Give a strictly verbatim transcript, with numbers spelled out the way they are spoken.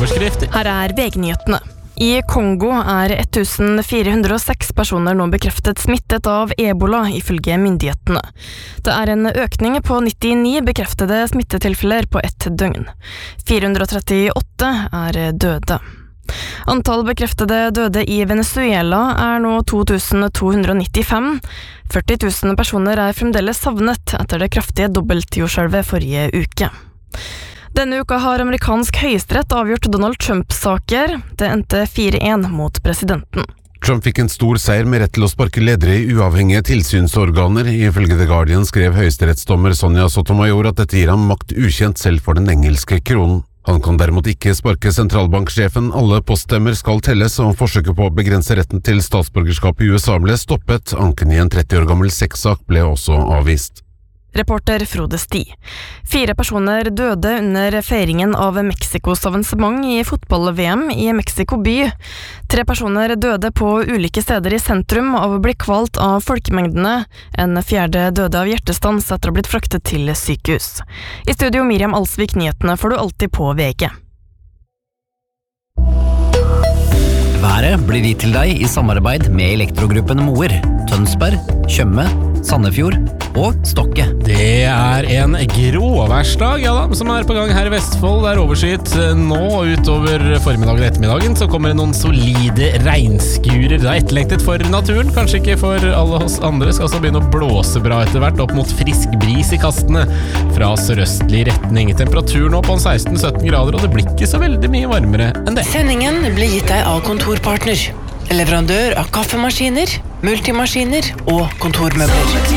overskrifter. Her er V G-nyhetene. I Kongo er fjorten hundre og seks personer nå bekreftet smittet av ebola, ifølge myndighetene. Det er en økning på nittini bekreftede smittetilfeller på ett døgn. fire hundre og trettiåtte er døde. Antall bekreftede døde i Venezuela er nå to tusen to hundre og nittifem. førti tusen personer er fremdeles savnet etter det kraftige dobbeltjordskjelvet forrige uke. Denne uka har amerikansk høyesterett avgjort Donald Trump-saker. Det endte fire én mot presidenten. Trump fikk en stor seier med rett til å sparke ledere i uavhengige tilsynsorganer. Ifølge The Guardian skrev høyesterettsdommer Sonia Sotomayor at dette gir ham makt ukjent selv for den engelske kronen. Han kan derimot ikke sparke sentralbanksjefen. Alle poststemmer skal telles, og forsøket på å begrense retten til statsborgerskap i U S A ble stoppet. Anken i en tretti år gammel sexsak ble også avvist. Reporter Frode Sti. Fire personer døde under feiringen av Mexikos avansement i fotball-V M i Mexico by. Tre personer døde på ulike steder i sentrum av å bli kvalt av folkemengdene. En fjerde døde av hjertestans etter å ha blitt fraktet til sykehus. I studio Miriam Alsvik, nyhetene får du alltid på V G. Været blir gitt til deg i samarbeid med Elektrogruppen Moer, Tønsberg, Tjøme, Sandefjord og Stokke. Det er en gråværsdag, ja da, som er på gang her i Vestfold. Det er overskyet nå utover formiddagen og ettermiddagen, så kommer det noen solide regnskurer. Det er etterlengtet for naturen, kanskje ikke for alle oss andre. Skal også begynne å blåse bra etter hvert, opp mot frisk bris i kastene fra sørøstlig retning. Temperaturen nå på seksten til sytten grader, og det blir ikke så veldig mye varmere enn det. Sendingen blir gitt deg av Kontorpartner, leverandør av kaffemaskiner, multimaskiner og kontormøbler.